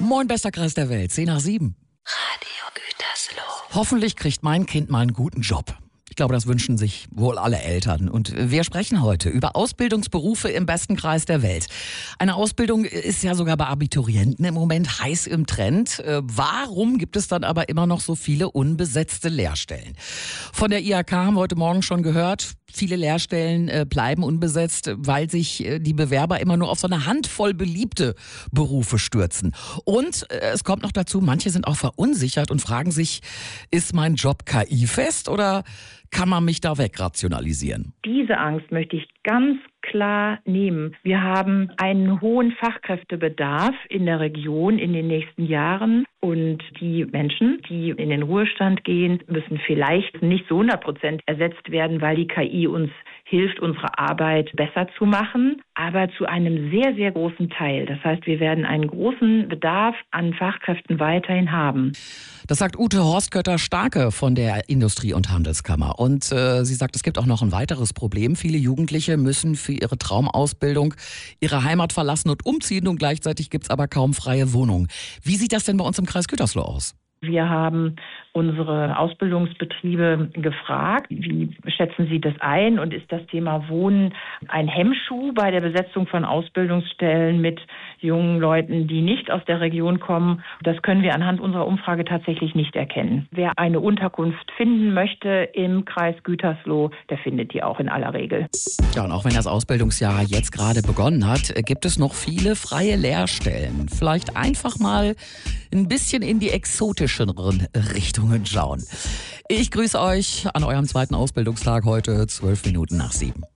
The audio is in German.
Moin, bester Kreis der Welt, 10 nach 7. Radio Gütersloh. Hoffentlich kriegt mein Kind mal einen guten Job. Ich glaube, das wünschen sich wohl alle Eltern. Und wir sprechen heute über Ausbildungsberufe im besten Kreis der Welt. Eine Ausbildung ist ja sogar bei Abiturienten im Moment heiß im Trend. Warum gibt es dann aber immer noch so viele unbesetzte Lehrstellen? Von der IHK haben wir heute Morgen schon gehört, viele Lehrstellen bleiben unbesetzt, weil sich die Bewerber immer nur auf so eine Handvoll beliebte Berufe stürzen. Und es kommt noch dazu, manche sind auch verunsichert und fragen sich, ist mein Job KI-fest oder kann man mich da wegrationalisieren? Diese Angst möchte ich ganz klar nehmen. Wir haben einen hohen Fachkräftebedarf in der Region in den nächsten Jahren. Und die Menschen, die in den Ruhestand gehen, müssen vielleicht nicht zu 100% ersetzt werden, weil die KI uns hilft, unsere Arbeit besser zu machen, aber zu einem sehr, sehr großen Teil. Das heißt, wir werden einen großen Bedarf an Fachkräften weiterhin haben. Das sagt Ute Horstkötter-Starke von der Industrie- und Handelskammer. Und sie sagt, es gibt auch noch ein weiteres Problem. Viele Jugendliche müssen für ihre Traumausbildung ihre Heimat verlassen und umziehen und gleichzeitig gibt es aber kaum freie Wohnungen. Wie sieht das denn bei uns im Kreis Gütersloh aus? Wir haben unsere Ausbildungsbetriebe gefragt, wie schätzen Sie das ein und ist das Thema Wohnen ein Hemmschuh bei der Besetzung von Ausbildungsstellen mit jungen Leuten, die nicht aus der Region kommen? Das können wir anhand unserer Umfrage tatsächlich nicht erkennen. Wer eine Unterkunft finden möchte im Kreis Gütersloh, der findet die auch in aller Regel. Ja, und auch wenn das Ausbildungsjahr jetzt gerade begonnen hat, gibt es noch viele freie Lehrstellen. Vielleicht einfach mal ein bisschen in die exotischeren Richtungen schauen. Ich grüße euch an eurem zweiten Ausbildungstag heute, 12 Minuten nach 7.